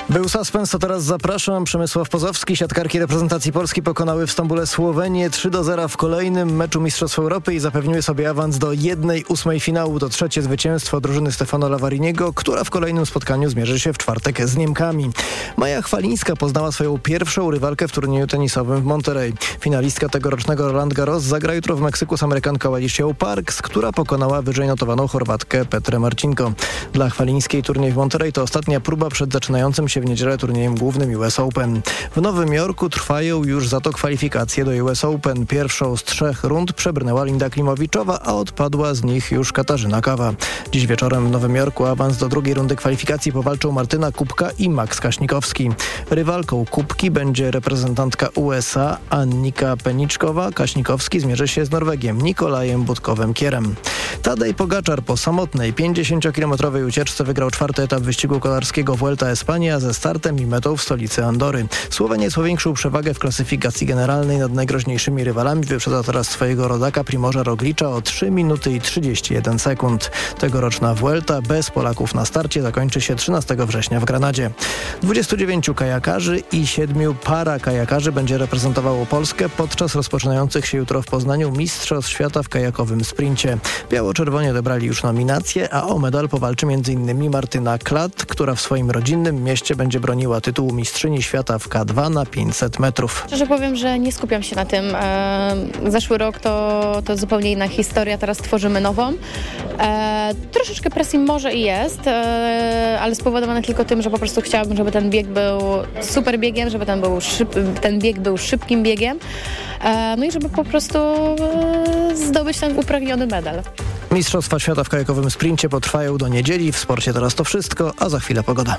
Był suspens, to teraz zapraszam. Przemysław Pozowski, siatkarki reprezentacji Polski pokonały w Stambule Słowenię 3-0 w kolejnym meczu Mistrzostw Europy i zapewniły sobie awans do 1/8 finału. To trzecie zwycięstwo drużyny Stefano Lavariniego, która w kolejnym spotkaniu zmierzy się w czwartek z Niemkami. Maja Chwalińska poznała swoją pierwszą rywalkę w turnieju tenisowym w Monterey. Finalistka tegorocznego Roland Garros zagra jutro w Meksyku z Amerykanką Alicią Parks, która pokonała wyżej notowaną Chorwatkę Petrę Marcinko. Dla Chwalińskiej turniej w Monterey to ostatnia próba przed zaczynającym się w niedzielę turniejem głównym US Open. W Nowym Jorku trwają już za to kwalifikacje do US Open. Pierwszą z 3 rund przebrnęła Linda Klimowiczowa, a odpadła z nich już Katarzyna Kawa. Dziś wieczorem w Nowym Jorku awans do drugiej rundy kwalifikacji powalczą Martyna Kubka i Max Kaśnikowski. Rywalką Kubki będzie reprezentantka USA Annika Peniczkowa. Kaśnikowski zmierzy się z Norwegiem Nikolajem Budkowem-Kierem. Tadej Pogaczar po samotnej 50-kilometrowej ucieczce wygrał 4. etap wyścigu kolarskiego Vuelta Espania ze startem i metą w stolicy Andory. Słoweniec powiększył przewagę w klasyfikacji generalnej nad najgroźniejszymi rywalami. Wyprzedza teraz swojego rodaka Primoża Roglicza o 3 minuty i 31 sekund. Tegoroczna Vuelta bez Polaków na starcie zakończy się 13 września w Granadzie. 29 kajakarzy i 7 parakajakarzy będzie reprezentowało Polskę podczas rozpoczynających się jutro w Poznaniu Mistrzostw Świata w kajakowym sprincie. Biało-czerwoni odebrali już nominacje, a o medal powalczy m.in. Martyna Klat, która w swoim rodzinnym mieście będzie broniła tytułu mistrzyni świata w K2 na 500 metrów. Szczerze powiem, że nie skupiam się na tym. Zeszły rok to zupełnie inna historia, teraz tworzymy nową. Troszeczkę presji może i jest, ale spowodowane tylko tym, że po prostu chciałabym, żeby ten bieg był super biegiem, żeby ten bieg był szybkim biegiem, no i żeby po prostu zdobyć ten upragniony medal. Mistrzostwa Świata w kajakowym sprincie potrwają do niedzieli. W sporcie teraz to wszystko, a za chwilę pogoda.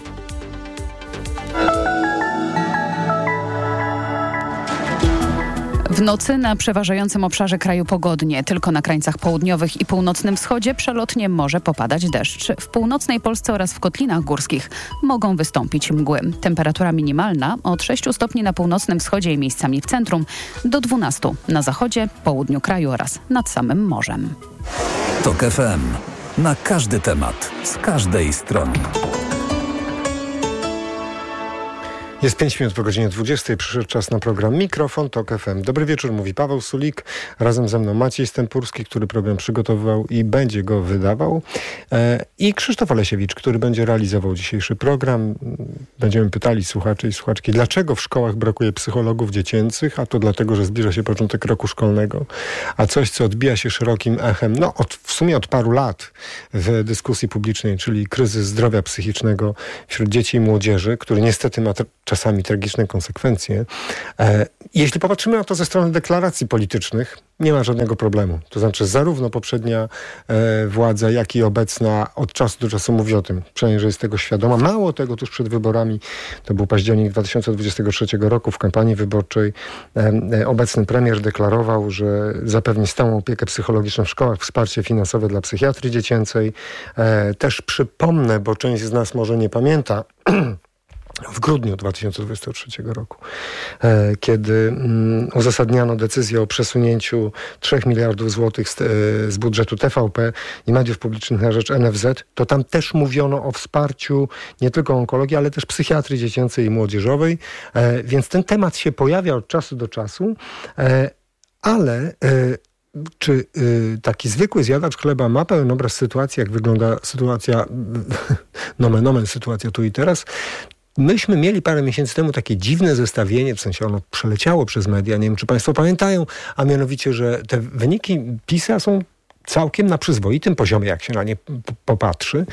W nocy na przeważającym obszarze kraju pogodnie. Tylko na krańcach południowych i północnym wschodzie przelotnie może popadać deszcz. W północnej Polsce oraz w kotlinach górskich mogą wystąpić mgły. Temperatura minimalna od 6 stopni na północnym wschodzie i miejscami w centrum do 12 na zachodzie, południu kraju oraz nad samym morzem. TOK FM. Na każdy temat, z każdej strony. Jest 5 minut po godzinie 20. Przyszedł czas na program Mikrofon TOK FM. Dobry wieczór, mówi Paweł Sulik. Razem ze mną Maciej Stępurski, który program przygotowywał i będzie go wydawał. I Krzysztof Olesiewicz, który będzie realizował dzisiejszy program. Będziemy pytali słuchaczy i słuchaczki, dlaczego w szkołach brakuje psychologów dziecięcych, a to dlatego, że zbliża się początek roku szkolnego. A coś, co odbija się szerokim echem, w sumie od paru lat w dyskusji publicznej, czyli kryzys zdrowia psychicznego wśród dzieci i młodzieży, który niestety ma czasami tragiczne konsekwencje. Jeśli popatrzymy na to ze strony deklaracji politycznych, nie ma żadnego problemu. To znaczy zarówno poprzednia władza, jak i obecna od czasu do czasu mówi o tym, przynajmniej, że jest tego świadoma. Mało tego, tuż przed wyborami, to był październik 2023 roku, w kampanii wyborczej obecny premier deklarował, że zapewni stałą opiekę psychologiczną w szkołach, wsparcie finansowe dla psychiatrii dziecięcej. Też przypomnę, bo część z nas może nie pamięta, w grudniu 2023 roku, kiedy uzasadniano decyzję o przesunięciu 3 miliardów złotych z budżetu TVP i mediów publicznych na rzecz NFZ, to tam też mówiono o wsparciu nie tylko onkologii, ale też psychiatrii dziecięcej i młodzieżowej, więc ten temat się pojawia od czasu do czasu, ale czy taki zwykły zjadacz chleba ma pełen obraz sytuacji, jak wygląda sytuacja, nomen omen, sytuacja tu i teraz? Myśmy mieli parę miesięcy temu takie dziwne zestawienie, w sensie ono przeleciało przez media, nie wiem czy Państwo pamiętają, a mianowicie, że te wyniki PISA są całkiem na przyzwoitym poziomie, jak się na nie popatrzy.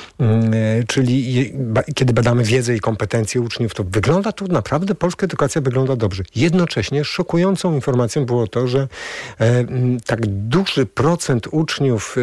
Czyli kiedy badamy wiedzę i kompetencje uczniów, to wygląda tu naprawdę, polska edukacja wygląda dobrze. Jednocześnie szokującą informacją było to, że tak duży procent uczniów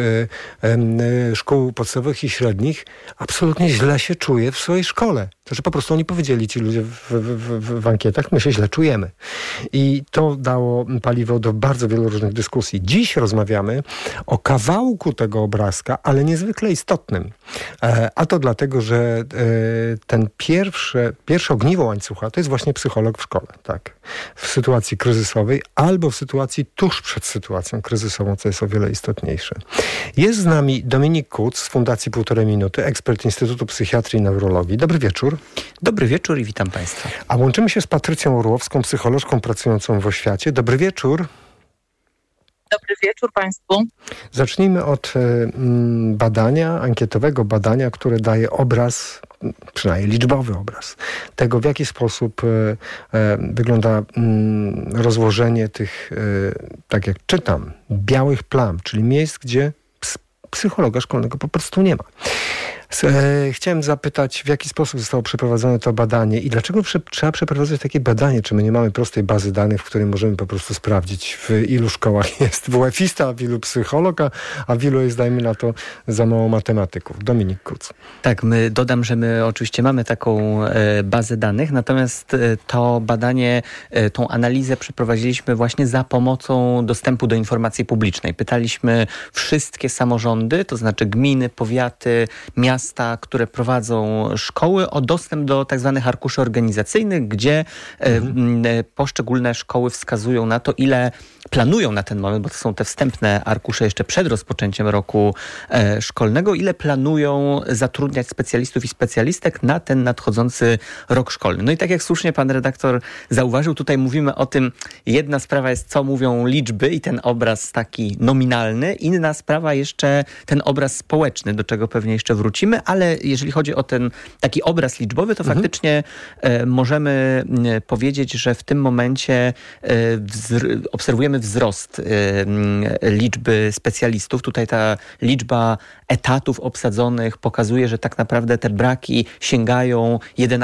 szkół podstawowych i średnich absolutnie źle się czuje w swojej szkole. To, że po prostu oni powiedzieli, ci ludzie w ankietach, my się źle czujemy. I to dało paliwo do bardzo wielu różnych dyskusji. Dziś rozmawiamy o kawałku tego obrazka, ale niezwykle istotnym. A to dlatego, że ten pierwsze ogniwo łańcucha to jest właśnie psycholog w szkole. Tak. W sytuacji kryzysowej albo w sytuacji tuż przed sytuacją kryzysową, co jest o wiele istotniejsze. Jest z nami Dominik Kuc z Fundacji 1,5 Minuty, ekspert Instytutu Psychiatrii i Neurologii. Dobry wieczór. Dobry wieczór i witam Państwa. A łączymy się z Patrycją Orłowską, psycholożką pracującą w oświacie. Dobry wieczór. Dobry wieczór Państwu. Zacznijmy od ankietowego badania, które daje obraz, przynajmniej liczbowy obraz, tego, w jaki sposób wygląda rozłożenie tych, tak jak czytam, białych plam, czyli miejsc, gdzie psychologa szkolnego po prostu nie ma. Chciałem zapytać, w jaki sposób zostało przeprowadzone to badanie i dlaczego trzeba przeprowadzać takie badanie? Czy my nie mamy prostej bazy danych, w której możemy po prostu sprawdzić, w ilu szkołach jest WF-ista, a w ilu psychologa, a w ilu jest, dajmy na to, za mało matematyków? Dominik Kuc. Tak, dodam, że my oczywiście mamy taką bazę danych, natomiast to badanie, tą analizę przeprowadziliśmy właśnie za pomocą dostępu do informacji publicznej. Pytaliśmy wszystkie samorządy, to znaczy gminy, powiaty, miasta, które prowadzą szkoły, o dostęp do tak zwanych arkuszy organizacyjnych, gdzie poszczególne szkoły wskazują na to, ile planują na ten moment, bo to są te wstępne arkusze jeszcze przed rozpoczęciem roku szkolnego, ile planują zatrudniać specjalistów i specjalistek na ten nadchodzący rok szkolny. No i tak jak słusznie pan redaktor zauważył, tutaj mówimy o tym, jedna sprawa jest, co mówią liczby i ten obraz taki nominalny, inna sprawa jeszcze ten obraz społeczny, do czego pewnie jeszcze wrócimy, ale jeżeli chodzi o ten taki obraz liczbowy, to faktycznie możemy powiedzieć, że w tym momencie obserwujemy wzrost liczby specjalistów. Tutaj ta liczba etatów obsadzonych pokazuje, że tak naprawdę te braki sięgają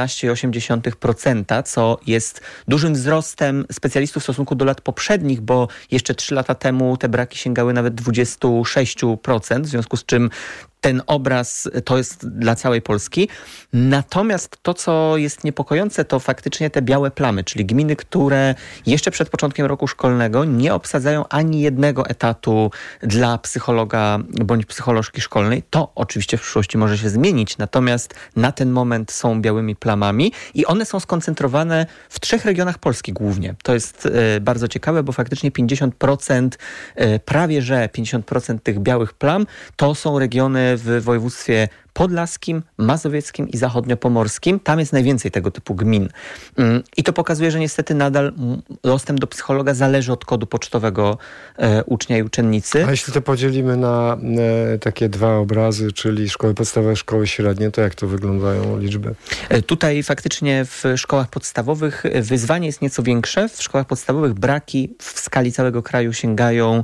11,8%, co jest dużym wzrostem specjalistów w stosunku do lat poprzednich, bo jeszcze 3 lata temu te braki sięgały nawet 26%, w związku z czym ten obraz to jest dla całej Polski. Natomiast to, co jest niepokojące, to faktycznie te białe plamy, czyli gminy, które jeszcze przed początkiem roku szkolnego nie obsadzają ani jednego etatu dla psychologa bądź psycholożki szkolnej. To oczywiście w przyszłości może się zmienić, natomiast na ten moment są białymi plamami i one są skoncentrowane w 3 regionach Polski głównie. To jest bardzo ciekawe, bo faktycznie 50%, prawie że 50% tych białych plam to są regiony w województwie podlaskim, mazowieckim i zachodniopomorskim. Tam jest najwięcej tego typu gmin. I to pokazuje, że niestety nadal dostęp do psychologa zależy od kodu pocztowego ucznia i uczennicy. A jeśli to podzielimy na takie 2 obrazy, czyli szkoły podstawowe, szkoły średnie, to jak to wyglądają liczby? Tutaj faktycznie w szkołach podstawowych wyzwanie jest nieco większe. W szkołach podstawowych braki w skali całego kraju sięgają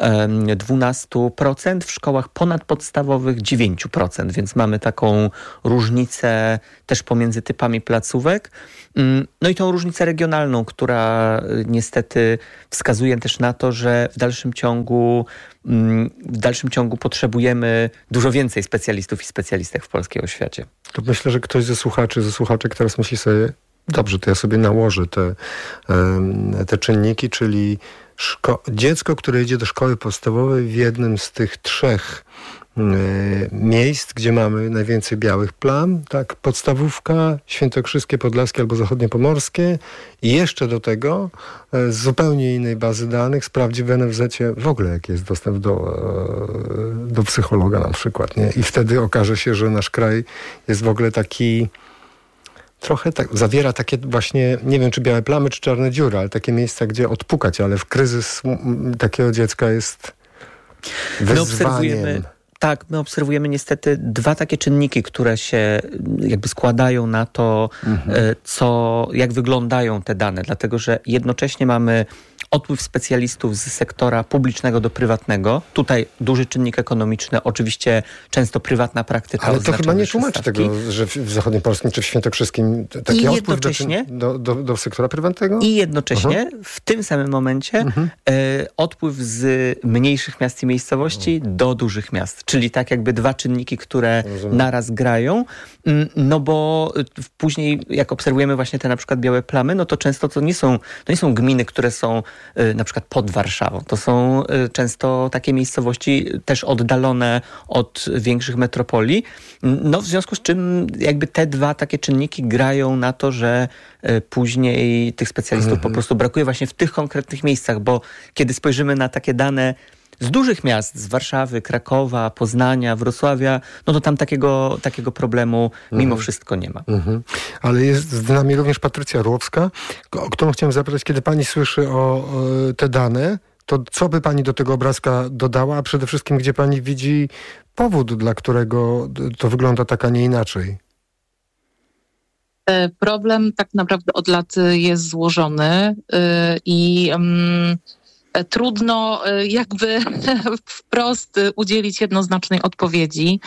12%, w szkołach ponadpodstawowych 9%, więc mamy taką różnicę też pomiędzy typami placówek. No i tą różnicę regionalną, która niestety wskazuje też na to, że w dalszym ciągu potrzebujemy dużo więcej specjalistów i specjalistek w polskiej oświacie. To myślę, że ktoś ze słuchaczek teraz myśli sobie, dobrze, to ja sobie nałożę te czynniki, czyli dziecko, które idzie do szkoły podstawowej w jednym z tych 3 miejsc, gdzie mamy najwięcej białych plam, tak, podstawówka, świętokrzyskie, podlaskie albo zachodniopomorskie i jeszcze do tego z zupełnie innej bazy danych sprawdzi w NFZ-cie w ogóle, jaki jest dostęp do psychologa na przykład, nie? I wtedy okaże się, że nasz kraj jest w ogóle taki trochę tak, zawiera takie właśnie, nie wiem czy białe plamy, czy czarne dziury, ale takie miejsca, gdzie odpukać, ale w kryzys takiego dziecka jest wyzwaniem. My obserwujemy niestety 2 takie czynniki, które się jakby składają na to, jak wyglądają te dane. Dlatego, że jednocześnie mamy odpływ specjalistów z sektora publicznego do prywatnego. Tutaj duży czynnik ekonomiczny, oczywiście często prywatna praktyka. Ale to chyba nie tłumaczy tego, że w zachodniopolskim czy w świętokrzyskim taki odpływ do sektora prywatnego? I jednocześnie w tym samym momencie odpływ z mniejszych miast i miejscowości do dużych miast. Czyli tak jakby 2 czynniki, które naraz grają. No bo później jak obserwujemy właśnie te na przykład białe plamy, no to często to nie są gminy, które są na przykład pod Warszawą. To są często takie miejscowości też oddalone od większych metropolii. No w związku z czym jakby te dwa takie czynniki grają na to, że później tych specjalistów po prostu brakuje właśnie w tych konkretnych miejscach, bo kiedy spojrzymy na takie dane z dużych miast, z Warszawy, Krakowa, Poznania, Wrocławia, no to tam takiego problemu mimo wszystko nie ma. Ale jest z nami również Patrycja Orłowska, o którą chciałem zapytać, kiedy pani słyszy o te dane, to co by pani do tego obrazka dodała, a przede wszystkim gdzie pani widzi powód, dla którego to wygląda tak, a nie inaczej? Problem tak naprawdę od lat jest złożony i trudno jakby wprost udzielić jednoznacznej odpowiedzi.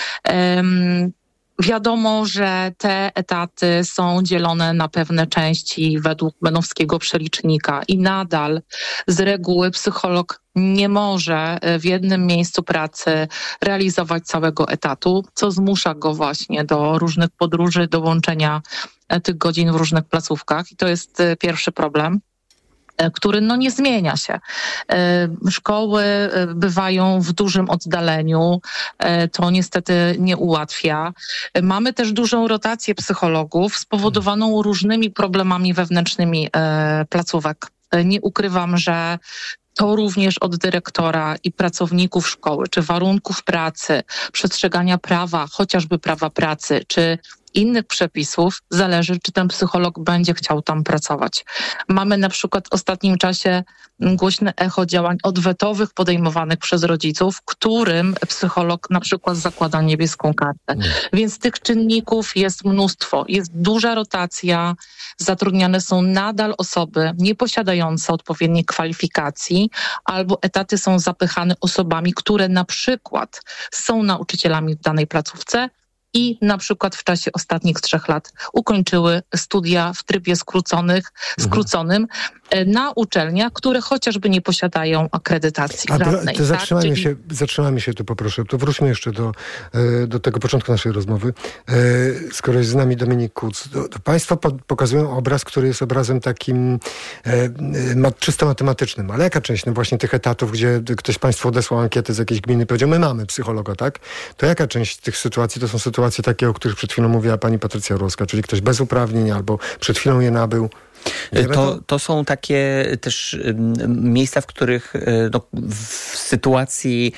Wiadomo, że te etaty są dzielone na pewne części według benowskiego przelicznika i nadal z reguły psycholog nie może w jednym miejscu pracy realizować całego etatu, co zmusza go właśnie do różnych podróży, do łączenia tych godzin w różnych placówkach. I to jest pierwszy problem, który nie zmienia się. Szkoły bywają w dużym oddaleniu, to niestety nie ułatwia. Mamy też dużą rotację psychologów spowodowaną różnymi problemami wewnętrznymi placówek. Nie ukrywam, że to również od dyrektora i pracowników szkoły, czy warunków pracy, przestrzegania prawa, chociażby prawa pracy, czy innych przepisów, zależy, czy ten psycholog będzie chciał tam pracować. Mamy na przykład w ostatnim czasie głośne echo działań odwetowych podejmowanych przez rodziców, którym psycholog na przykład zakłada niebieską kartę. Więc tych czynników jest mnóstwo. Jest duża rotacja, zatrudniane są nadal osoby nieposiadające odpowiedniej kwalifikacji, albo etaty są zapychane osobami, które na przykład są nauczycielami w danej placówce, i na przykład w czasie ostatnich 3 lat ukończyły studia w trybie skróconym na uczelniach, które chociażby nie posiadają akredytacji żadnej. To zatrzymajmy się tu, poproszę. To wróćmy jeszcze do tego początku naszej rozmowy. Skoro jest z nami Dominik Kuc, to państwo pokazują obraz, który jest obrazem takim czysto matematycznym. Ale jaka część właśnie tych etatów, gdzie ktoś państwu odesłał ankietę z jakiejś gminy i powiedział, my mamy psychologa, tak? To jaka część tych sytuacji to są sytuacje takie, o których przed chwilą mówiła pani Patrycja Orłowska, czyli ktoś bez uprawnień albo przed chwilą je nabył? To są takie też miejsca, w których w sytuacji,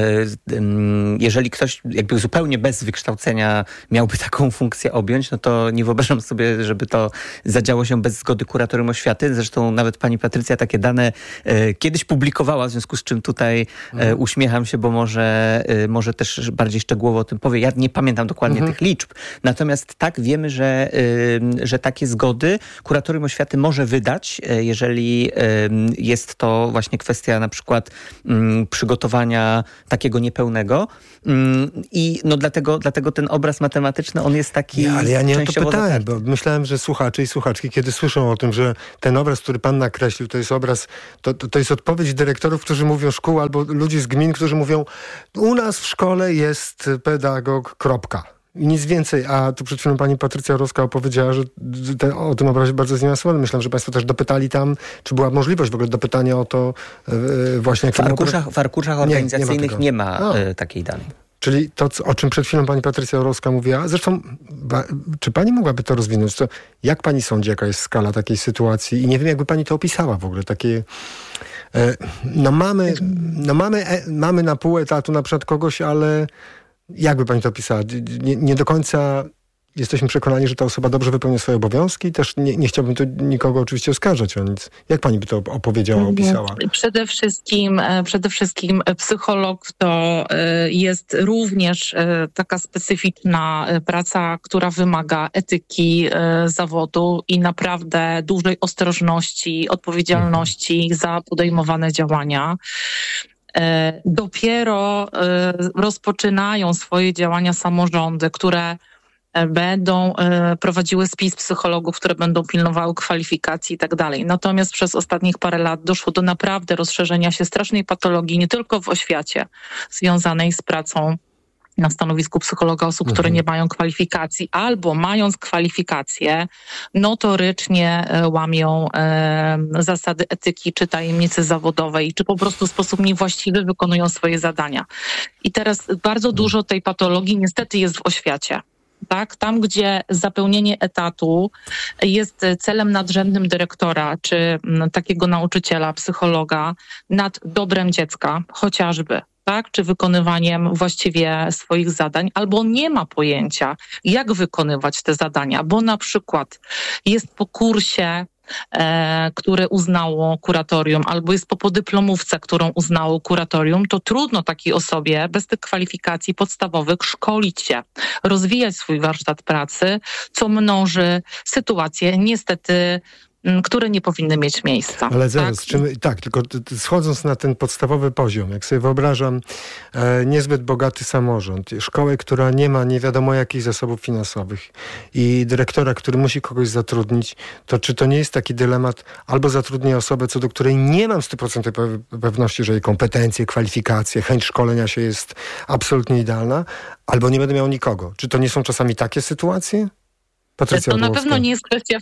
jeżeli ktoś jakby zupełnie bez wykształcenia miałby taką funkcję objąć, no to nie wyobrażam sobie, żeby to zadziało się bez zgody kuratorium oświaty. Zresztą nawet pani Patrycja takie dane kiedyś publikowała, w związku z czym tutaj uśmiecham się, bo może też bardziej szczegółowo o tym powie. Ja nie pamiętam dokładnie tych liczb. Natomiast tak, wiemy, że takie zgody kuratorium oświaty może wydać, jeżeli jest to właśnie kwestia na przykład przygotowania takiego niepełnego. I dlatego ten obraz matematyczny, on jest taki ale ja nie o to pytałem, zatarty. bo myślałem, że słuchacze i słuchaczki, kiedy słyszą o tym, że ten obraz, który pan nakreślił, to jest obraz, to jest odpowiedź dyrektorów, którzy mówią szkół, albo ludzi z gmin, którzy mówią, u nas w szkole jest pedagog, kropka. I nic więcej. A tu przed chwilą pani Patrycja Orłowska opowiedziała, że o tym obrazie bardzo zniuansowano. Myślę, że państwo też dopytali tam, czy była możliwość w ogóle dopytania o to właśnie... W arkuszach organizacyjnych nie ma takiej danej. Czyli to, o czym przed chwilą pani Patrycja Orłowska mówiła, zresztą czy pani mogłaby to rozwinąć? Jak pani sądzi, jaka jest skala takiej sytuacji? I nie wiem, jakby pani to opisała w ogóle, takie... Mamy na pół etatu na przykład kogoś, ale jakby pani to opisała? Nie do końca jesteśmy przekonani, że ta osoba dobrze wypełnia swoje obowiązki. Też nie chciałbym tu nikogo oczywiście oskarżać o nic. Jak pani by to opowiedziała, opisała? Przede wszystkim psycholog to jest również taka specyficzna praca, która wymaga etyki zawodu i naprawdę dużej ostrożności, odpowiedzialności za podejmowane działania. Dopiero rozpoczynają swoje działania samorządy, które będą prowadziły spis psychologów, które będą pilnowały kwalifikacji i tak dalej. Natomiast przez ostatnich parę lat doszło do naprawdę rozszerzenia się strasznej patologii, nie tylko w oświacie związanej z pracą na stanowisku psychologa osób, które nie mają kwalifikacji, albo mając kwalifikacje, notorycznie łamią zasady etyki czy tajemnicy zawodowej, czy po prostu w sposób niewłaściwy wykonują swoje zadania. I teraz bardzo dużo tej patologii niestety jest w oświacie. Tak? Tam, gdzie zapełnienie etatu jest celem nadrzędnym dyrektora czy takiego nauczyciela, psychologa nad dobrem dziecka, chociażby, tak? Czy wykonywaniem właściwie swoich zadań, albo nie ma pojęcia, jak wykonywać te zadania, bo na przykład jest po kursie, które uznało kuratorium, albo jest po podyplomówce, którą uznało kuratorium, to trudno takiej osobie bez tych kwalifikacji podstawowych szkolić się, rozwijać swój warsztat pracy, co mnoży sytuacje niestety, które nie powinny mieć miejsca. Ale zaraz, tylko schodząc na ten podstawowy poziom, jak sobie wyobrażam niezbyt bogaty samorząd, szkołę, która nie ma nie wiadomo jakich zasobów finansowych i dyrektora, który musi kogoś zatrudnić, to czy to nie jest taki dylemat, albo zatrudnię osobę, co do której nie mam 100% pewności, że jej kompetencje, kwalifikacje, chęć szkolenia się jest absolutnie idealna, albo nie będę miał nikogo. Czy to nie są czasami takie sytuacje? Patrycja To na pewno nie jest kwestia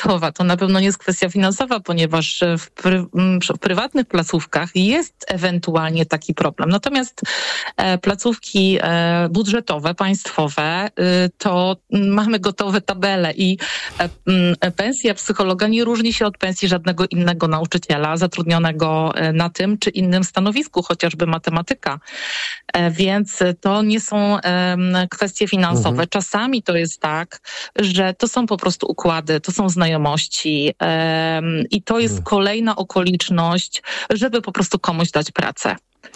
finansowa. Ponieważ w prywatnych placówkach jest ewentualnie taki problem. Natomiast placówki budżetowe, państwowe, to mamy gotowe tabele i pensja psychologa nie różni się od pensji żadnego innego nauczyciela zatrudnionego na tym czy innym stanowisku, chociażby matematyka. Więc to nie są kwestie finansowe. Czasami to jest tak, że to są po prostu układy, to są znajomości i to jest kolejna okoliczność, żeby po prostu komuś dać pracę.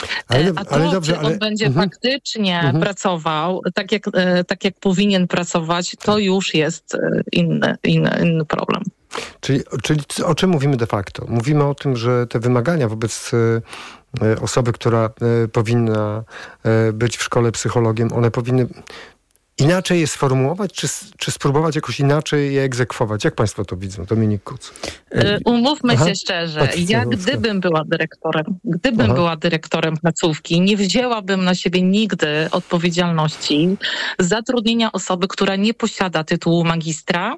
Czy on będzie faktycznie pracował tak jak powinien pracować, to już jest inny problem. Czyli o czym mówimy de facto? Mówimy o tym, że te wymagania wobec osoby, która powinna być w szkole psychologiem, one powinny inaczej je sformułować, czy spróbować jakoś inaczej je egzekwować? Jak państwo to widzą? Dominik Kuc. Umówmy się szczerze, gdybym była dyrektorem placówki, nie wzięłabym na siebie nigdy odpowiedzialności zatrudnienia osoby, która nie posiada tytułu magistra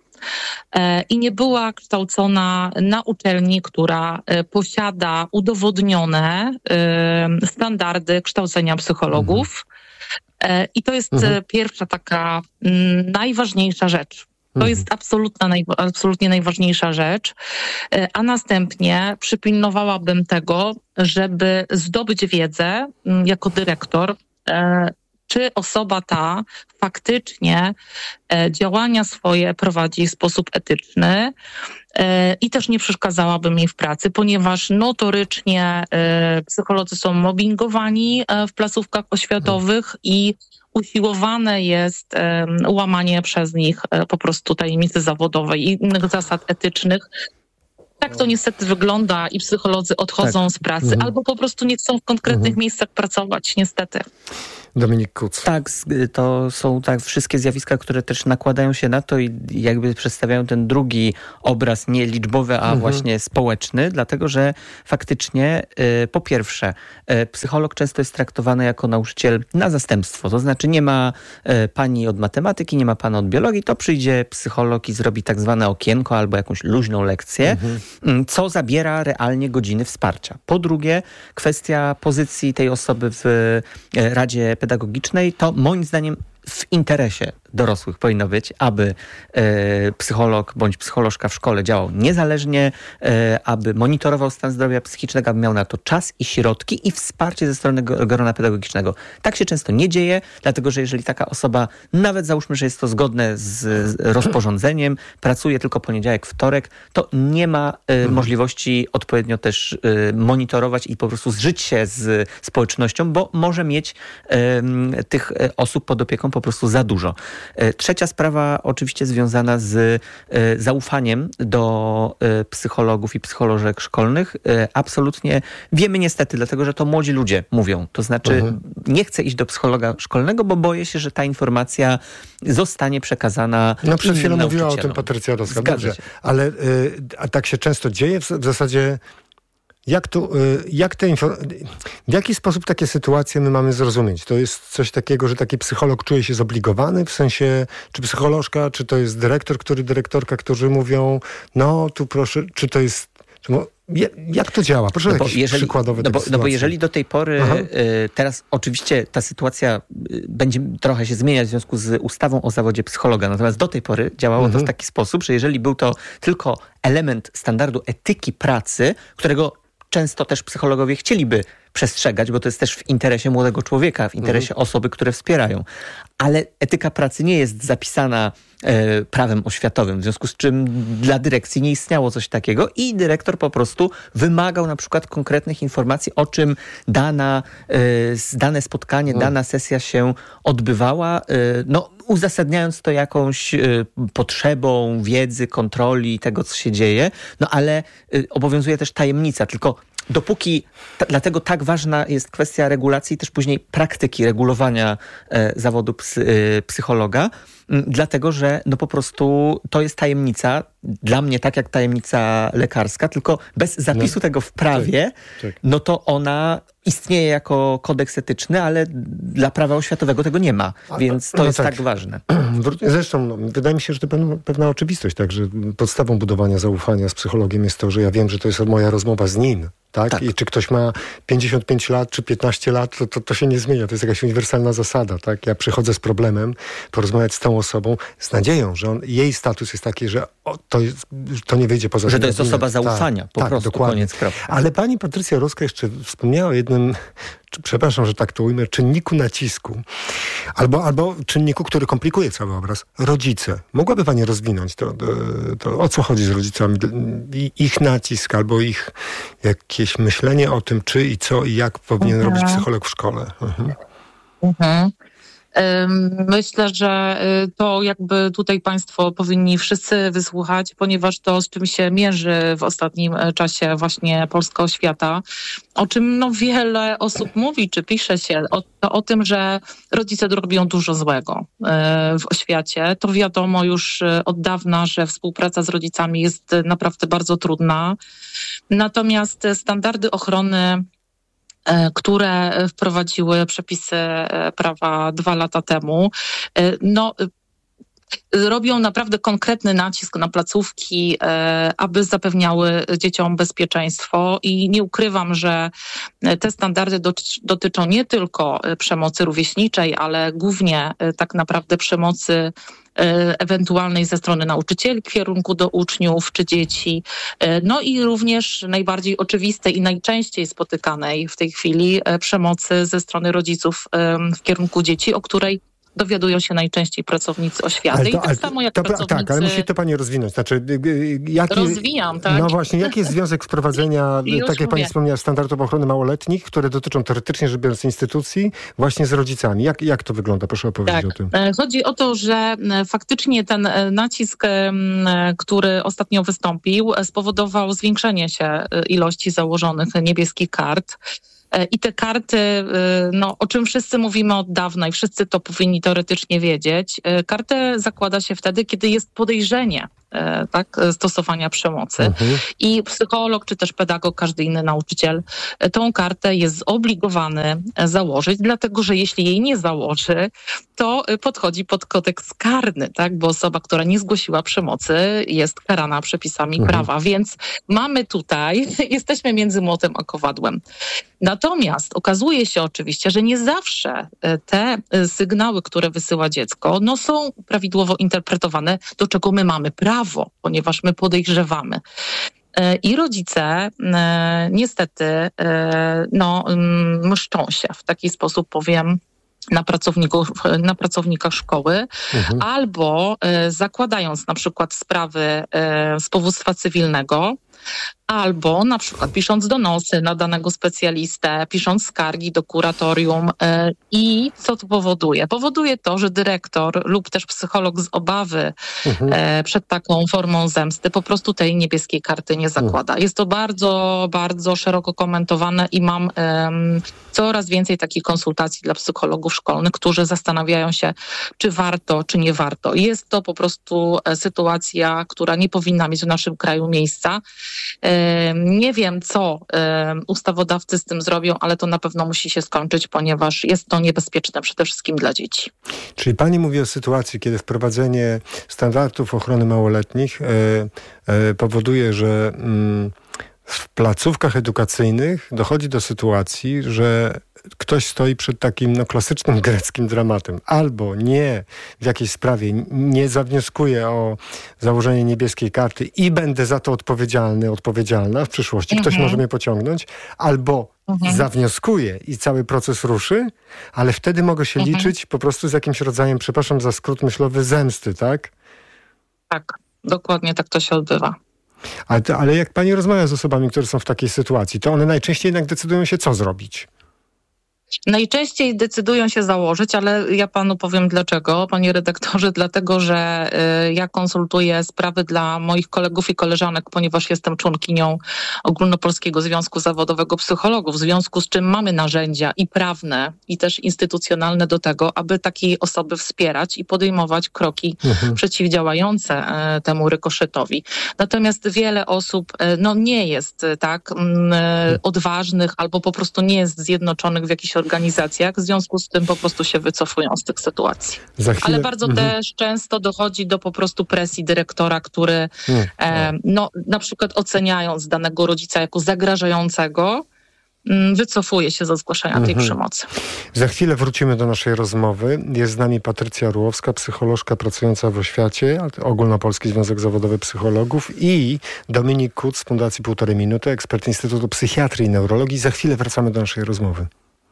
i nie była kształcona na uczelni, która posiada udowodnione standardy kształcenia psychologów. I to jest pierwsza taka najważniejsza rzecz. To jest absolutnie najważniejsza rzecz. A następnie przypilnowałabym tego, żeby zdobyć wiedzę jako dyrektor, czy osoba ta faktycznie działania swoje prowadzi w sposób etyczny i też nie przeszkadzałabym jej w pracy, ponieważ notorycznie psycholodzy są mobbingowani w placówkach oświatowych i usiłowane jest łamanie przez nich po prostu tajemnicy zawodowej i innych zasad etycznych. Tak to niestety wygląda i psycholodzy odchodzą z pracy albo po prostu nie chcą w konkretnych miejscach pracować, niestety. Dominik Kuc. Tak, to są wszystkie zjawiska, które też nakładają się na to i jakby przedstawiają ten drugi obraz, nie liczbowy, a właśnie społeczny, dlatego że faktycznie po pierwsze psycholog często jest traktowany jako nauczyciel na zastępstwo, to znaczy nie ma pani od matematyki, nie ma pana od biologii, to przyjdzie psycholog i zrobi tak zwane okienko albo jakąś luźną lekcję, co zabiera realnie godziny wsparcia. Po drugie, kwestia pozycji tej osoby w Radzie Pedagogicznej, to moim zdaniem w interesie dorosłych powinno być, aby psycholog bądź psycholożka w szkole działał niezależnie, aby monitorował stan zdrowia psychicznego, aby miał na to czas i środki i wsparcie ze strony grona pedagogicznego. Tak się często nie dzieje, dlatego że jeżeli taka osoba, nawet załóżmy, że jest to zgodne z rozporządzeniem, pracuje tylko poniedziałek, wtorek, to nie ma możliwości odpowiednio też monitorować i po prostu zżyć się z społecznością, bo może mieć tych osób pod opieką po prostu za dużo. Trzecia sprawa oczywiście związana z zaufaniem do psychologów i psycholożek szkolnych. Absolutnie wiemy niestety, dlatego że to młodzi ludzie mówią. To znaczy nie chcę iść do psychologa szkolnego, bo boję się, że ta informacja zostanie przekazana przed chwilą mówiła o tym Patrycja Roska. Dobrze, ale a tak się często dzieje w zasadzie. w jaki sposób takie sytuacje my mamy zrozumieć? To jest coś takiego, że taki psycholog czuje się zobligowany, w sensie, czy psycholożka, czy to jest dyrektorka, którzy mówią, no tu proszę, czy to jest... Jak to działa? Proszę jakieś przykładowe sytuacji. Bo jeżeli do tej pory, teraz oczywiście ta sytuacja będzie trochę się zmieniać w związku z ustawą o zawodzie psychologa, natomiast do tej pory działało to w taki sposób, że jeżeli był to tylko element standardu etyki pracy, którego często też psychologowie chcieliby przestrzegać, bo to jest też w interesie młodego człowieka, w interesie osoby, które wspierają. Ale etyka pracy nie jest zapisana prawem oświatowym, w związku z czym dla dyrekcji nie istniało coś takiego i dyrektor po prostu wymagał na przykład konkretnych informacji, o czym dane spotkanie, dana sesja się odbywała, uzasadniając to jakąś potrzebą wiedzy, kontroli tego, co się dzieje, ale obowiązuje też tajemnica, tylko dopóki, dlatego tak ważna jest kwestia regulacji i też później praktyki regulowania zawodu psychologa, dlatego że po prostu to jest tajemnica, dla mnie tak jak tajemnica lekarska, tylko bez zapisu tego w prawie, to ona istnieje jako kodeks etyczny, ale dla prawa oświatowego tego nie ma, więc to jest tak ważne. Zresztą wydaje mi się, że to pewna oczywistość, tak, że podstawą budowania zaufania z psychologiem jest to, że ja wiem, że to jest moja rozmowa z nim. Tak? I czy ktoś ma 55 lat, czy 15 lat, to się nie zmienia. To jest jakaś uniwersalna zasada. Tak? Ja przychodzę z problemem, porozmawiać z tą osobą, z nadzieją, że jej status jest taki, że to nie wyjdzie poza... Że to jest osoba zaufania, po prostu, dokładnie. Koniec, kropka. Ale pani Patrycja Roska jeszcze wspomniała o jednym, przepraszam, że tak to ujmę, czynniku nacisku. Albo czynniku, który komplikuje cały obraz. Rodzice. Mogłaby pani rozwinąć to o co chodzi z rodzicami? Ich nacisk, albo ich jakieś myślenie o tym, czy i co i jak powinien robić psycholog w szkole. Myślę, że to jakby tutaj państwo powinni wszyscy wysłuchać, ponieważ to, z czym się mierzy w ostatnim czasie właśnie polska oświata, o czym wiele osób mówi, czy pisze się, o tym, że rodzice robią dużo złego w oświacie. To wiadomo już od dawna, że współpraca z rodzicami jest naprawdę bardzo trudna. Natomiast standardy ochrony, które wprowadziły przepisy prawa 2 lata temu, robią naprawdę konkretny nacisk na placówki, aby zapewniały dzieciom bezpieczeństwo i nie ukrywam, że te standardy dotyczą nie tylko przemocy rówieśniczej, ale głównie tak naprawdę przemocy ewentualnej ze strony nauczycieli w kierunku do uczniów czy dzieci. I również najbardziej oczywistej i najczęściej spotykanej w tej chwili przemocy ze strony rodziców w kierunku dzieci, o której dowiadują się najczęściej pracownicy oświaty. Samo jak pracownicy... Tak, ale musi to pani rozwinąć. Rozwijam, tak. No właśnie, jaki jest związek wprowadzenia, tak jak pani wspomniała, standardów ochrony małoletnich, które dotyczą teoretycznie rzecz biorąc instytucji, właśnie z rodzicami? Jak to wygląda? Proszę opowiedzieć o tym. Chodzi o to, że faktycznie ten nacisk, który ostatnio wystąpił, spowodował zwiększenie się ilości założonych niebieskich kart. I te karty, o czym wszyscy mówimy od dawna i wszyscy to powinni teoretycznie wiedzieć, kartę zakłada się wtedy, kiedy jest podejrzenie stosowania przemocy. I psycholog, czy też pedagog, każdy inny nauczyciel tą kartę jest zobligowany założyć, dlatego że jeśli jej nie założy, to podchodzi pod kodeks karny, bo osoba, która nie zgłosiła przemocy, jest karana przepisami prawa. Więc mamy tutaj, jesteśmy między młotem a kowadłem. Natomiast okazuje się oczywiście, że nie zawsze te sygnały, które wysyła dziecko, są prawidłowo interpretowane, do czego my mamy prawo, ponieważ my podejrzewamy. I rodzice niestety mszczą się, w taki sposób powiem, na pracownikach szkoły, albo zakładając na przykład sprawy z powództwa cywilnego, albo na przykład pisząc donosy na danego specjalistę, pisząc skargi do kuratorium. I co to powoduje? Powoduje to, że dyrektor lub też psycholog z obawy przed taką formą zemsty po prostu tej niebieskiej karty nie zakłada. Jest to bardzo, bardzo szeroko komentowane i mam coraz więcej takich konsultacji dla psychologów szkolnych, którzy zastanawiają się, czy warto, czy nie warto. Jest to po prostu sytuacja, która nie powinna mieć w naszym kraju miejsca. Nie wiem, co ustawodawcy z tym zrobią, ale to na pewno musi się skończyć, ponieważ jest to niebezpieczne przede wszystkim dla dzieci. Czyli pani mówi o sytuacji, kiedy wprowadzenie standardów ochrony małoletnich powoduje, że w placówkach edukacyjnych dochodzi do sytuacji, że ktoś stoi przed takim klasycznym greckim dramatem. Albo nie w jakiejś sprawie nie zawnioskuje o założenie niebieskiej karty i będę za to odpowiedzialna w przyszłości. Ktoś może mnie pociągnąć. Albo zawnioskuje i cały proces ruszy, ale wtedy mogę się liczyć po prostu z jakimś rodzajem, przepraszam za skrót myślowy, zemsty, tak? Tak, dokładnie tak to się odbywa. Ale jak pani rozmawia z osobami, które są w takiej sytuacji, to one najczęściej jednak decydują się, co zrobić. Najczęściej decydują się założyć, ale ja panu powiem dlaczego, panie redaktorze, dlatego, że ja konsultuję sprawy dla moich kolegów i koleżanek, ponieważ jestem członkinią Ogólnopolskiego Związku Zawodowego Psychologów, w związku z czym mamy narzędzia i prawne, i też instytucjonalne do tego, aby takiej osoby wspierać i podejmować kroki przeciwdziałające temu rykoszetowi. Natomiast wiele osób nie jest tak odważnych albo po prostu nie jest zjednoczonych w jakichś organizacjach, w związku z tym po prostu się wycofują z tych sytuacji. Ale bardzo też często dochodzi do po prostu presji dyrektora, który na przykład oceniając danego rodzica jako zagrażającego, wycofuje się ze zgłaszania tej przemocy. Za chwilę wrócimy do naszej rozmowy. Jest z nami Patrycja Orłowska, psycholożka pracująca w oświacie, Ogólnopolski Związek Zawodowy Psychologów, i Dominik Kuc z Fundacji 1,5 Minuty, ekspert Instytutu Psychiatrii i Neurologii. Za chwilę wracamy do naszej rozmowy.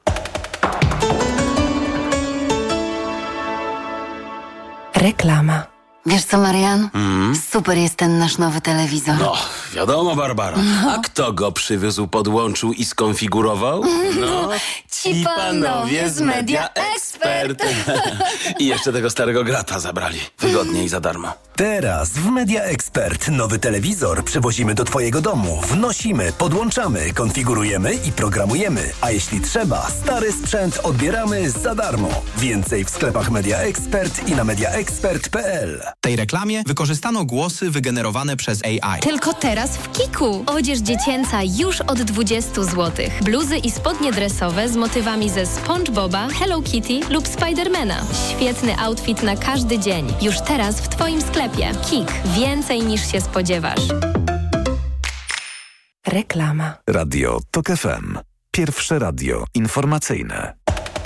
Reklama. Wiesz co, Marian? Super jest ten nasz nowy telewizor. No, wiadomo, Barbara. A kto go przywiózł, podłączył i skonfigurował? No, ci panowie z Media Expert. I jeszcze tego starego grata zabrali. Wygodnie i za darmo. Teraz w Media Expert nowy telewizor przywozimy do twojego domu. Wnosimy, podłączamy, konfigurujemy i programujemy. A jeśli trzeba, stary sprzęt odbieramy za darmo. Więcej w sklepach Media Expert i na mediaexpert.pl. W tej reklamie wykorzystano głosy wygenerowane przez AI. Tylko teraz w Kiku. Odzież dziecięca już od 20 zł. Bluzy i spodnie dresowe z motywami ze SpongeBoba, Hello Kitty lub Spidermana. Świetny outfit na każdy dzień. Już teraz w twoim sklepie. Kik. Więcej niż się spodziewasz. Reklama. Radio TOK FM. Pierwsze radio informacyjne.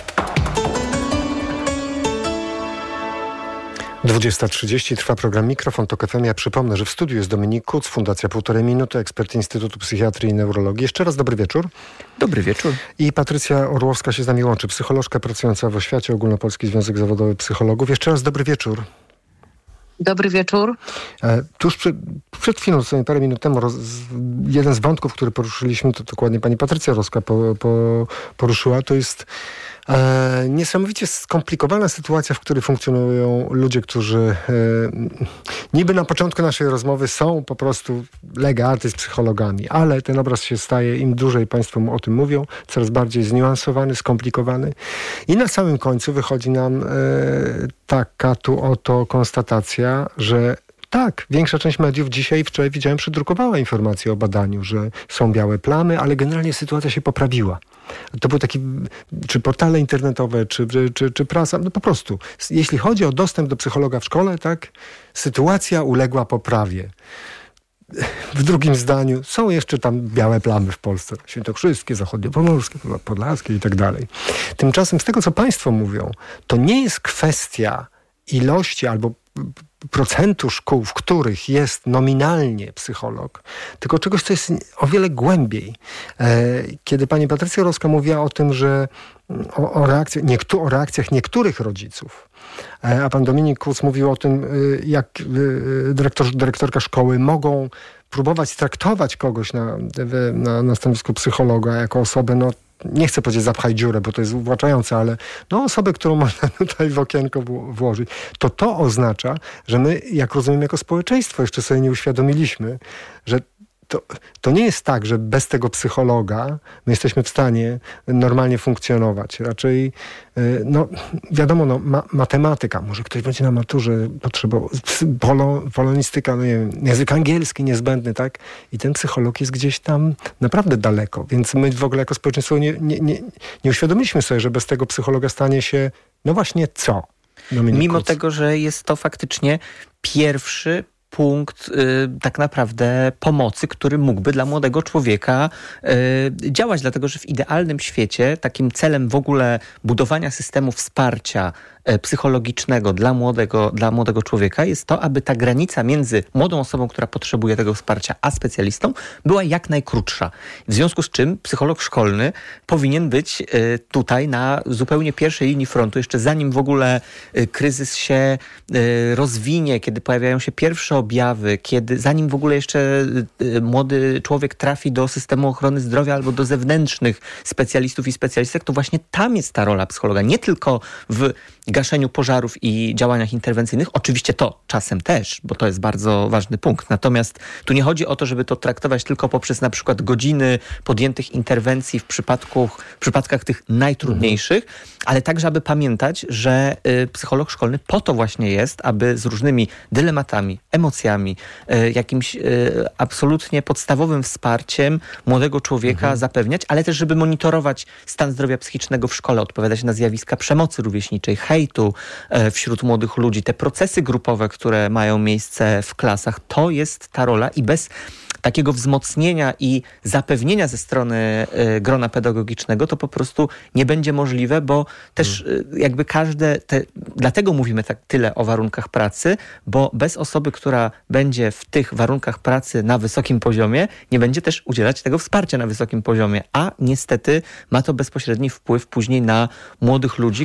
20:30 trwa program Mikrofon TOK FM. Ja przypomnę, że w studiu jest Dominik Kuc, Fundacja 1,5 Minuty, ekspert Instytutu Psychiatrii i Neurologii. Jeszcze raz dobry wieczór. Dobry wieczór. I Patrycja Orłowska się z nami łączy, psycholożka pracująca w oświacie, Ogólnopolski Związek Zawodowy Psychologów. Jeszcze raz dobry wieczór. Dobry wieczór. Tuż przed chwilą, parę minut temu, jeden z wątków, który poruszyliśmy, to dokładnie pani Patrycja Orłowska poruszyła, to jest niesamowicie skomplikowana sytuacja, w której funkcjonują ludzie, którzy niby na początku naszej rozmowy są po prostu lega artis psychologami, ale ten obraz się staje, im dłużej państwo o tym mówią, coraz bardziej zniuansowany, skomplikowany i na samym końcu wychodzi nam taka tu oto konstatacja, że tak, większa część mediów dzisiaj, wczoraj widziałem, przedrukowała informację o badaniu, że są białe plamy, ale generalnie sytuacja się poprawiła. To były takie, czy portale internetowe, czy prasa, no po prostu. Jeśli chodzi o dostęp do psychologa w szkole, tak, sytuacja uległa poprawie. W drugim zdaniu są jeszcze tam białe plamy w Polsce. Świętokrzyskie, zachodniopomorskie, podlaskie i tak dalej. Tymczasem z tego, co państwo mówią, to nie jest kwestia ilości albo procentu szkół, w których jest nominalnie psycholog, tylko czegoś, co jest o wiele głębiej. Kiedy pani Patrycja Orłowska mówiła o tym, że o reakcjach niektórych rodziców, a pan Dominik Kuc mówił o tym, jak dyrektorka szkoły mogą próbować traktować kogoś na stanowisku psychologa jako osobę, nie chcę powiedzieć zapchaj dziurę, bo to jest uwłaczające, ale osobę, którą można tutaj w okienko włożyć, to oznacza, że my, jak rozumiem, jako społeczeństwo jeszcze sobie nie uświadomiliśmy, że to nie jest tak, że bez tego psychologa my jesteśmy w stanie normalnie funkcjonować. Raczej, wiadomo, matematyka, może ktoś będzie na maturze potrzebował, polonistyka, nie wiem, język angielski niezbędny, tak? I ten psycholog jest gdzieś tam naprawdę daleko. Więc my w ogóle jako społeczeństwo nie uświadomiliśmy sobie, że bez tego psychologa stanie się, właśnie co? Mimo tego, że jest to faktycznie pierwszy punkt tak naprawdę pomocy, który mógłby dla młodego człowieka działać, dlatego że w idealnym świecie takim celem w ogóle budowania systemu wsparcia psychologicznego dla młodego człowieka jest to, aby ta granica między młodą osobą, która potrzebuje tego wsparcia, a specjalistą była jak najkrótsza. W związku z czym psycholog szkolny powinien być tutaj na zupełnie pierwszej linii frontu, jeszcze zanim w ogóle kryzys się rozwinie, kiedy pojawiają się pierwsze objawy, zanim w ogóle jeszcze młody człowiek trafi do systemu ochrony zdrowia albo do zewnętrznych specjalistów i specjalistek, to właśnie tam jest ta rola psychologa. Nie tylko w gaszeniu pożarów i działaniach interwencyjnych. Oczywiście to czasem też, bo to jest bardzo ważny punkt. Natomiast tu nie chodzi o to, żeby to traktować tylko poprzez na przykład godziny podjętych interwencji w przypadkach tych najtrudniejszych, ale także, aby pamiętać, że psycholog szkolny po to właśnie jest, aby z różnymi dylematami, emocjami, jakimś absolutnie podstawowym wsparciem młodego człowieka zapewniać, ale też, żeby monitorować stan zdrowia psychicznego w szkole, odpowiadać na zjawiska przemocy rówieśniczej, hejtu wśród młodych ludzi, te procesy grupowe, które mają miejsce w klasach, to jest ta rola i bez takiego wzmocnienia i zapewnienia ze strony grona pedagogicznego to po prostu nie będzie możliwe, bo też jakby dlatego mówimy tak tyle o warunkach pracy, bo bez osoby, która będzie w tych warunkach pracy na wysokim poziomie, nie będzie też udzielać tego wsparcia na wysokim poziomie, a niestety ma to bezpośredni wpływ później na młodych ludzi,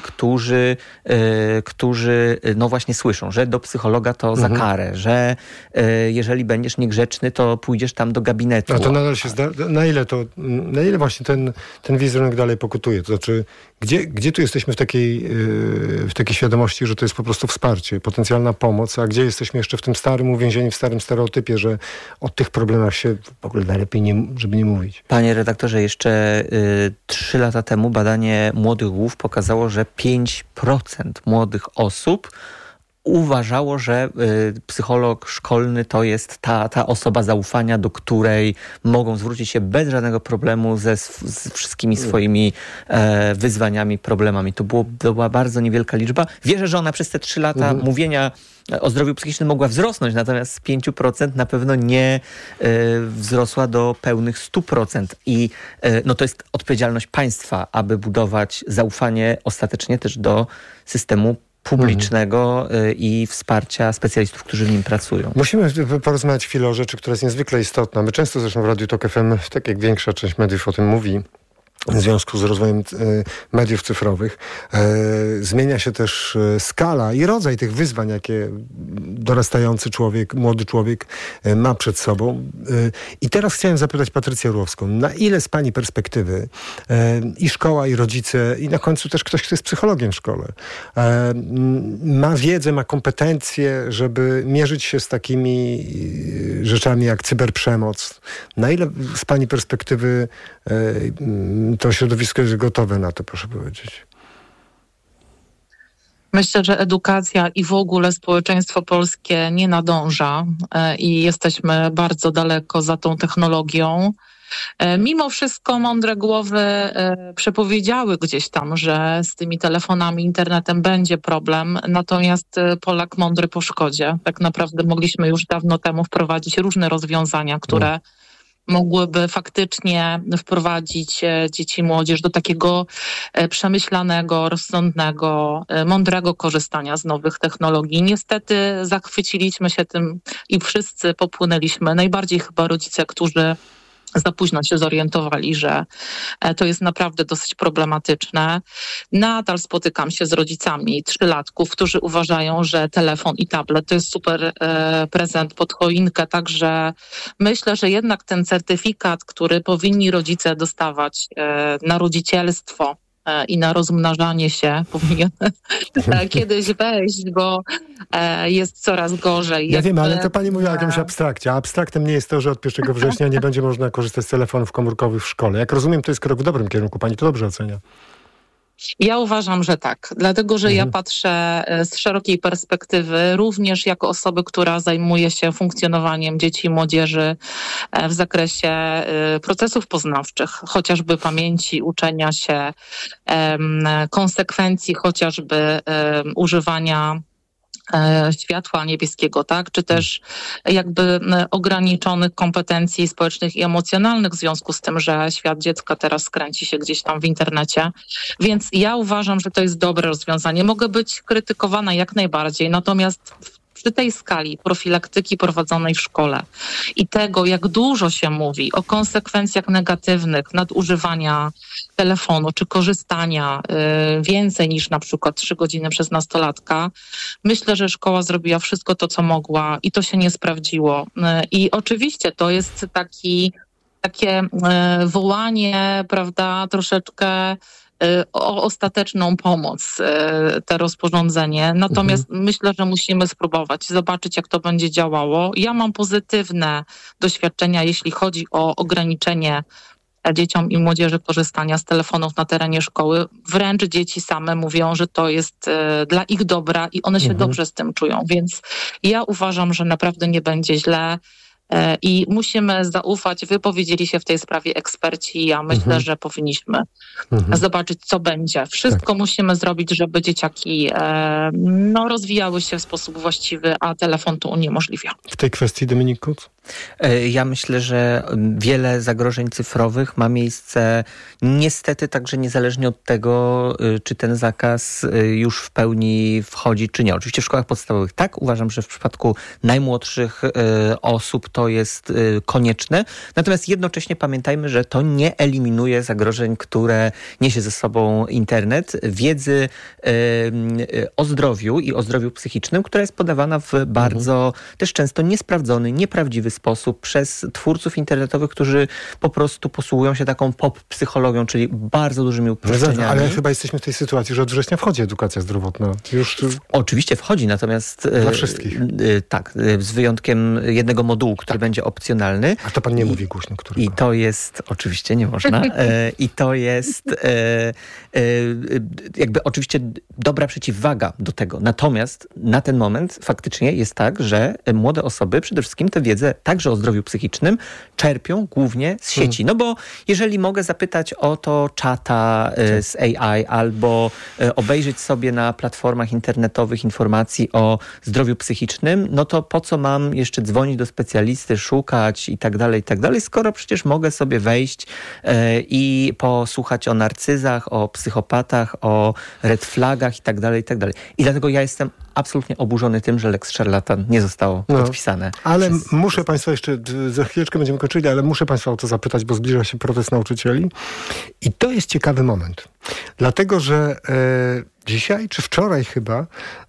którzy właśnie słyszą, że do psychologa to za karę, że jeżeli będziesz niegrzeczny, to pójdziesz tam do gabinetu. A to nadal się na ile właśnie ten wizerunek dalej pokutuje? To znaczy, gdzie tu jesteśmy w takiej świadomości, że to jest po prostu wsparcie, potencjalna pomoc, a gdzie jesteśmy jeszcze w tym starym uwięzieniu, w starym stereotypie, że o tych problemach się w ogóle najlepiej żeby nie mówić? Panie redaktorze, jeszcze 3 lata temu badanie Młodych Głów pokazało, że 5% młodych osób uważało, że psycholog szkolny to jest ta osoba zaufania, do której mogą zwrócić się bez żadnego problemu z wszystkimi swoimi wyzwaniami, problemami. To była bardzo niewielka liczba. Wierzę, że ona przez te 3 lata mówienia o zdrowiu psychicznym mogła wzrosnąć, natomiast z 5% na pewno nie wzrosła do pełnych 100%. I to jest odpowiedzialność państwa, aby budować zaufanie ostatecznie też do systemu publicznego i wsparcia specjalistów, którzy w nim pracują. Musimy porozmawiać chwilę o rzeczy, która jest niezwykle istotna. My często zresztą w Radiu Tok FM, tak jak większa część mediów o tym mówi, w związku z rozwojem mediów cyfrowych, zmienia się też skala i rodzaj tych wyzwań, jakie dorastający człowiek, młody człowiek ma przed sobą. I teraz chciałem zapytać Patrycję Orłowską, na ile z pani perspektywy i szkoła, i rodzice, i na końcu też ktoś, kto jest psychologiem w szkole, ma wiedzę, ma kompetencje, żeby mierzyć się z takimi rzeczami jak cyberprzemoc. Na ile z pani perspektywy to środowisko jest gotowe na to, proszę powiedzieć? Myślę, że edukacja i w ogóle społeczeństwo polskie nie nadąża i jesteśmy bardzo daleko za tą technologią. Mimo wszystko mądre głowy przepowiedziały gdzieś tam, że z tymi telefonami, internetem będzie problem, natomiast Polak mądry po szkodzie. Tak naprawdę mogliśmy już dawno temu wprowadzić różne rozwiązania, które mogłyby faktycznie wprowadzić dzieci i młodzież do takiego przemyślanego, rozsądnego, mądrego korzystania z nowych technologii. Niestety zachwyciliśmy się tym i wszyscy popłynęliśmy. Najbardziej chyba rodzice, którzy za późno się zorientowali, że to jest naprawdę dosyć problematyczne. Nadal spotykam się z rodzicami 3-latków, którzy uważają, że telefon i tablet to jest super prezent pod choinkę, także myślę, że jednak ten certyfikat, który powinni rodzice dostawać na rodzicielstwo, i na rozmnażanie się powinien kiedyś wejść, bo jest coraz gorzej. Ja wiem, ale to pani mówi o jakimś abstrakcie. A abstraktem nie jest to, że od 1 września nie będzie można korzystać z telefonów komórkowych w szkole. Jak rozumiem, to jest krok w dobrym kierunku. Pani to dobrze ocenia. Ja uważam, że tak, dlatego że ja patrzę z szerokiej perspektywy, również jako osoby, która zajmuje się funkcjonowaniem dzieci i młodzieży w zakresie procesów poznawczych, chociażby pamięci, uczenia się, konsekwencji chociażby używania światła niebieskiego, tak? Czy też jakby ograniczonych kompetencji społecznych i emocjonalnych w związku z tym, że świat dziecka teraz kręci się gdzieś tam w internecie. Więc ja uważam, że to jest dobre rozwiązanie. Mogę być krytykowana jak najbardziej, natomiast przy tej skali profilaktyki prowadzonej w szkole i tego, jak dużo się mówi o konsekwencjach negatywnych nadużywania telefonu czy korzystania więcej niż na przykład 3 godziny przez nastolatka, myślę, że szkoła zrobiła wszystko to, co mogła i to się nie sprawdziło. I oczywiście to jest takie wołanie, prawda, troszeczkę o ostateczną pomoc te rozporządzenie. Natomiast myślę, że musimy spróbować, zobaczyć, jak to będzie działało. Ja mam pozytywne doświadczenia, jeśli chodzi o ograniczenie dzieciom i młodzieży korzystania z telefonów na terenie szkoły. Wręcz dzieci same mówią, że to jest dla ich dobra i one się dobrze z tym czują. Więc ja uważam, że naprawdę nie będzie źle. I musimy zaufać, wypowiedzieli się w tej sprawie eksperci. Ja myślę, że powinniśmy zobaczyć, co będzie. Wszystko musimy zrobić, żeby dzieciaki rozwijały się w sposób właściwy, a telefon to uniemożliwia. W tej kwestii, Dominik Kuc? Ja myślę, że wiele zagrożeń cyfrowych ma miejsce niestety także niezależnie od tego, czy ten zakaz już w pełni wchodzi, czy nie. Oczywiście w szkołach podstawowych tak. Uważam, że w przypadku najmłodszych osób to jest konieczne. Natomiast jednocześnie pamiętajmy, że to nie eliminuje zagrożeń, które niesie ze sobą internet. Wiedzy o zdrowiu i o zdrowiu psychicznym, która jest podawana w bardzo też często niesprawdzony, nieprawdziwy sposób przez twórców internetowych, którzy po prostu posługują się taką pop-psychologią, czyli bardzo dużymi uproszczeniami. Ale chyba jesteśmy w tej sytuacji, że od września wchodzi edukacja zdrowotna. Oczywiście wchodzi, natomiast dla wszystkich. Tak, z wyjątkiem jednego modułu, który będzie opcjonalny. A to pan nie mówi głośno, który. I to jest, oczywiście nie można, i to jest jakby oczywiście dobra przeciwwaga do tego. Natomiast na ten moment faktycznie jest tak, że młode osoby przede wszystkim tę wiedzę także o zdrowiu psychicznym czerpią głównie z sieci. No bo jeżeli mogę zapytać o to czata z AI albo obejrzeć sobie na platformach internetowych informacji o zdrowiu psychicznym, no to po co mam jeszcze dzwonić do specjalisty, szukać i tak dalej, skoro przecież mogę sobie wejść i posłuchać o narcyzach, o psychopatach, o red flagach i tak dalej. I dlatego ja jestem absolutnie oburzony tym, że Lex Szarlatan nie zostało podpisane. Ale muszę Państwa jeszcze, za chwileczkę będziemy kończyli, ale muszę Państwa o to zapytać, bo zbliża się protest nauczycieli. I to jest ciekawy moment. Dlatego, że dzisiaj, czy wczoraj chyba,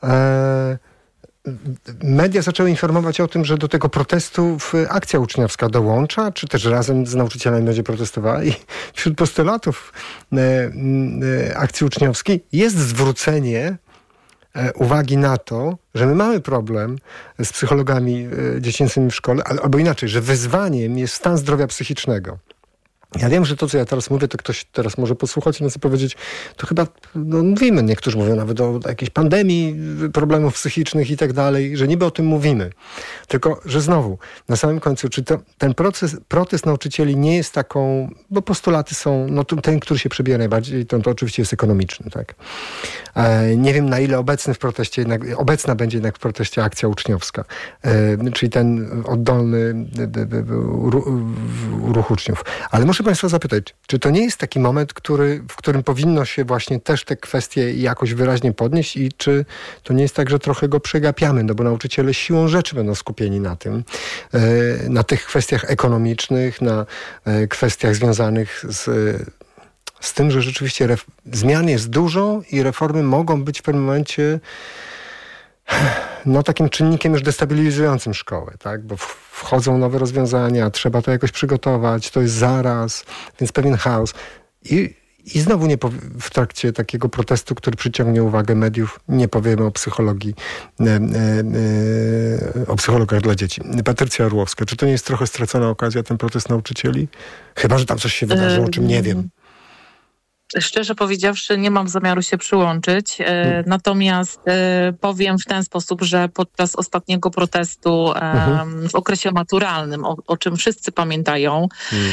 media zaczęły informować o tym, że do tego protestu akcja uczniowska dołącza, czy też razem z nauczycielami będzie protestowała. I wśród postulatów akcji uczniowskiej jest zwrócenie uwagi na to, że my mamy problem z psychologami dziecięcymi w szkole, albo inaczej, że wyzwaniem jest stan zdrowia psychicznego. Ja wiem, że to, co ja teraz mówię, to ktoś teraz może posłuchać i nas powiedzieć, to chyba mówimy, niektórzy mówią nawet o jakiejś pandemii problemów psychicznych i tak dalej, że niby o tym mówimy. Tylko, że znowu, na samym końcu, czy ten protest nauczycieli nie jest taką, bo postulaty są, ten, który się przebija najbardziej, to oczywiście jest ekonomiczny, tak? Nie wiem, na ile obecna będzie jednak w proteście akcja uczniowska, czyli ten oddolny ruch uczniów. Ale muszę Państwa zapytać, czy to nie jest taki moment, w którym powinno się właśnie też te kwestie jakoś wyraźnie podnieść i czy to nie jest tak, że trochę go przegapiamy, no bo nauczyciele siłą rzeczy będą skupieni na tym, na tych kwestiach ekonomicznych, na kwestiach związanych z tym, że rzeczywiście zmian jest dużo i reformy mogą być w pewnym momencie takim czynnikiem już destabilizującym szkołę, tak? Bo wchodzą nowe rozwiązania, trzeba to jakoś przygotować, to jest zaraz, więc pewien chaos. I znowu w trakcie takiego protestu, który przyciągnie uwagę mediów, nie powiemy o psychologii, o psychologach dla dzieci. Patrycja Orłowska, czy to nie jest trochę stracona okazja, ten protest nauczycieli? Chyba że tam coś się wydarzyło, o czym nie wiem. Szczerze powiedziawszy, nie mam zamiaru się przyłączyć, natomiast powiem w ten sposób, że podczas ostatniego protestu w okresie maturalnym, o czym wszyscy pamiętają,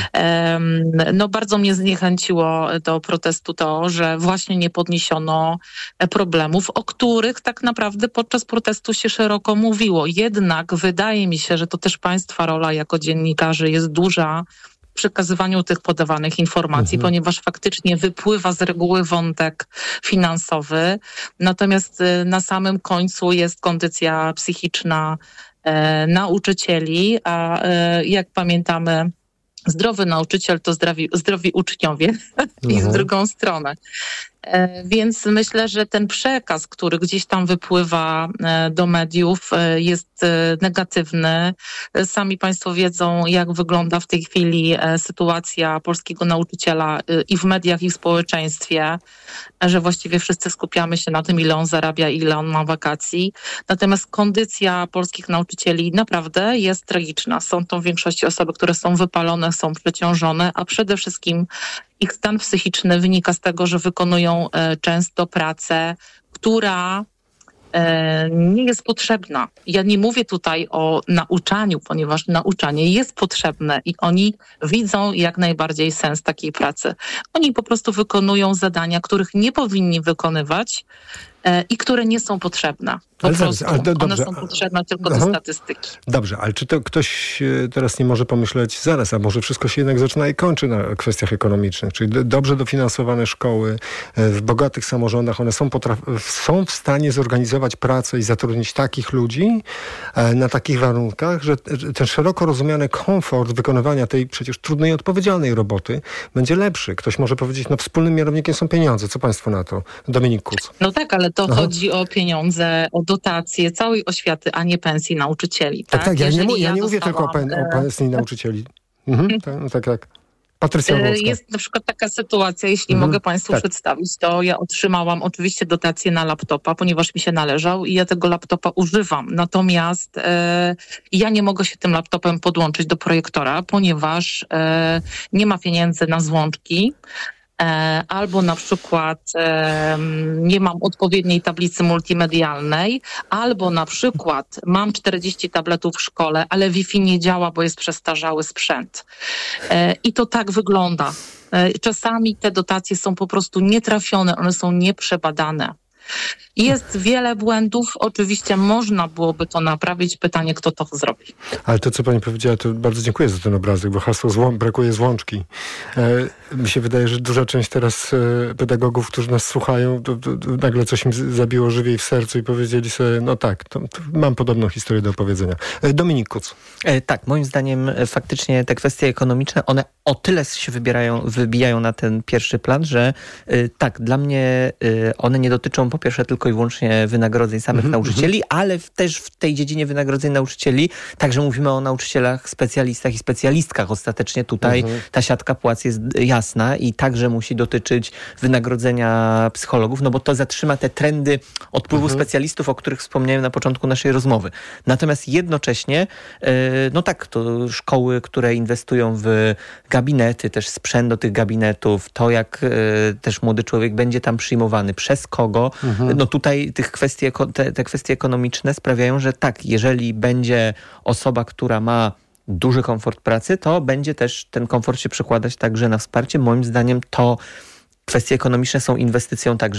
no bardzo mnie zniechęciło do protestu to, że właśnie nie podniesiono problemów, o których tak naprawdę podczas protestu się szeroko mówiło. Jednak wydaje mi się, że to też państwa rola jako dziennikarzy jest duża w przekazywaniu tych podawanych informacji, ponieważ faktycznie wypływa z reguły wątek finansowy, natomiast na samym końcu jest kondycja psychiczna nauczycieli, a jak pamiętamy, zdrowy nauczyciel to zdrowi uczniowie i w drugą stronę. Więc myślę, że ten przekaz, który gdzieś tam wypływa do mediów, jest negatywny. Sami państwo wiedzą, jak wygląda w tej chwili sytuacja polskiego nauczyciela i w mediach, i w społeczeństwie, że właściwie wszyscy skupiamy się na tym, ile on zarabia, ile on ma wakacji. Natomiast kondycja polskich nauczycieli naprawdę jest tragiczna. Są to w większości osoby, które są wypalone, są przeciążone, a przede wszystkim ich stan psychiczny wynika z tego, że wykonują często pracę, która nie jest potrzebna. Ja nie mówię tutaj o nauczaniu, ponieważ nauczanie jest potrzebne i oni widzą jak najbardziej sens takiej pracy. Oni po prostu wykonują zadania, których nie powinni wykonywać i które nie są potrzebne. One są potrzebne tylko do statystyki. Dobrze, ale czy to ktoś teraz nie może pomyśleć zaraz, a może wszystko się jednak zaczyna i kończy na kwestiach ekonomicznych, czyli dobrze dofinansowane szkoły w bogatych samorządach, one są w stanie zorganizować pracę i zatrudnić takich ludzi na takich warunkach, że ten szeroko rozumiany komfort wykonywania tej przecież trudnej i odpowiedzialnej roboty będzie lepszy. Ktoś może powiedzieć, no wspólnym mianownikiem są pieniądze. Co państwo na to? Dominik Kuc. No tak, ale to chodzi o pieniądze, o dotacje całej oświaty, a nie pensji nauczycieli. Tak, ja nie mówię tylko o pensji nauczycieli. Tak. Patrycja Orłowska. Jest na przykład taka sytuacja, jeśli mogę państwu przedstawić, to ja otrzymałam oczywiście dotację na laptopa, ponieważ mi się należał i ja tego laptopa używam. Natomiast ja nie mogę się tym laptopem podłączyć do projektora, ponieważ nie ma pieniędzy na złączki. Albo na przykład nie mam odpowiedniej tablicy multimedialnej, albo na przykład mam 40 tabletów w szkole, ale Wi-Fi nie działa, bo jest przestarzały sprzęt. I to tak wygląda. Czasami te dotacje są po prostu nietrafione, one są nieprzebadane. Jest wiele błędów, oczywiście można byłoby to naprawić. Pytanie, kto to zrobi. Ale to, co pani powiedziała, to bardzo dziękuję za ten obrazek, bo hasło brakuje złączki. Mi się wydaje, że duża część teraz pedagogów, którzy nas słuchają, to nagle coś im zabiło żywiej w sercu i powiedzieli sobie, no tak, to mam podobną historię do opowiedzenia. Dominik Kuc. Tak, moim zdaniem faktycznie te kwestie ekonomiczne, one o tyle się wybijają na ten pierwszy plan, że tak, dla mnie one nie dotyczą po pierwsze tylko i wyłącznie wynagrodzeń samych nauczycieli, ale też w tej dziedzinie wynagrodzeń nauczycieli, także mówimy o nauczycielach, specjalistach i specjalistkach. Ostatecznie tutaj ta siatka płac jest jasna i także musi dotyczyć wynagrodzenia psychologów, no bo to zatrzyma te trendy odpływu specjalistów, o których wspomniałem na początku naszej rozmowy. Natomiast jednocześnie, no tak, to szkoły, które inwestują w gabinety, też sprzęt do tych gabinetów, to jak też młody człowiek będzie tam przyjmowany, przez kogo, no tutaj te kwestie ekonomiczne sprawiają, że tak, jeżeli będzie osoba, która ma duży komfort pracy, to będzie też ten komfort się przekładać także na wsparcie. Moim zdaniem to kwestie ekonomiczne są inwestycją także